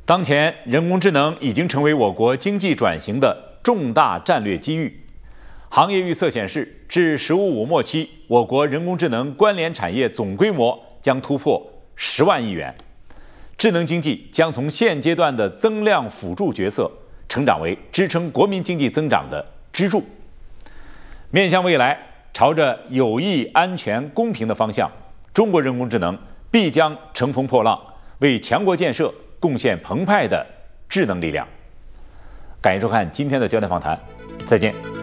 当前，人工智能已经成为我国经济转型的重大战略机遇。行业预测显示，至“十五五”末期，我国人工智能关联产业总规模将突破10万亿元，智能经济将从现阶段的增量辅助角色，成长为支撑国民经济增长的支柱。面向未来，朝着有益、安全、公平的方向，中国人工智能必将乘风破浪，为强国建设贡献澎湃的智能力量。感谢收看今天的焦点访谈，再见。